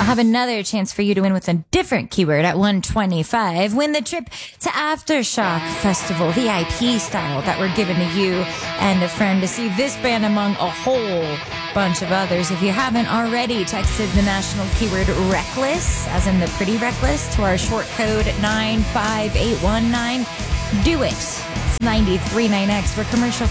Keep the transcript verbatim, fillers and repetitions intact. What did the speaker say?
have another chance for you to win with a different keyword at one twenty-five. Win the trip to Aftershock Festival, V I P style, that we're giving to you and a friend to see this band among a whole bunch of others. If you haven't already texted the national keyword reckless, as in the pretty reckless, to our short code nine five eight one nine, do it. It's ninety-three point nine X. We're commercial